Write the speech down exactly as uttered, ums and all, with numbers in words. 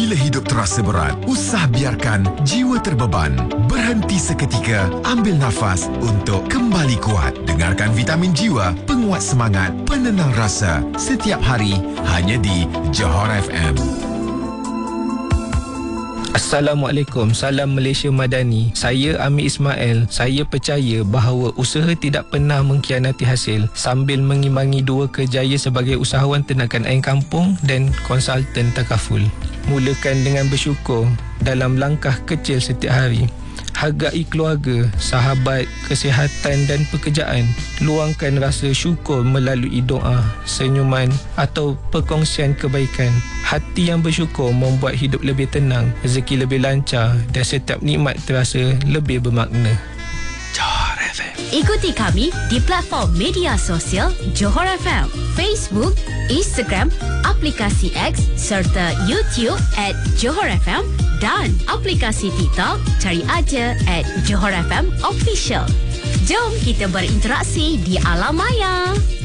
Bila hidup terasa berat, usah biarkan jiwa terbeban. Berhenti seketika, ambil nafas untuk kembali kuat. Dengarkan Vitamin Jiwa, penguat semangat, penenang rasa. Setiap hari, hanya di Johor F M. Assalamualaikum, salam Malaysia Madani. Saya Amir Ismail. Saya percaya bahawa usaha tidak pernah mengkhianati hasil. Sambil mengimbangi dua kerjaya sebagai usahawan tenaga air kampung dan konsultan takaful. Mulakan dengan bersyukur dalam langkah kecil setiap hari. Hargai keluarga, sahabat, kesihatan dan pekerjaan. Luangkan rasa syukur melalui doa, senyuman atau perkongsian kebaikan. Hati yang bersyukur membuat hidup lebih tenang, rezeki lebih lancar dan setiap nikmat terasa lebih bermakna. Johor F M. Ikuti kami di platform media sosial Johor F M, Facebook, Instagram, aplikasi X serta YouTube at Johor F M dan aplikasi TikTok, cari aja at Johor F M Official. Jom kita berinteraksi di alam maya.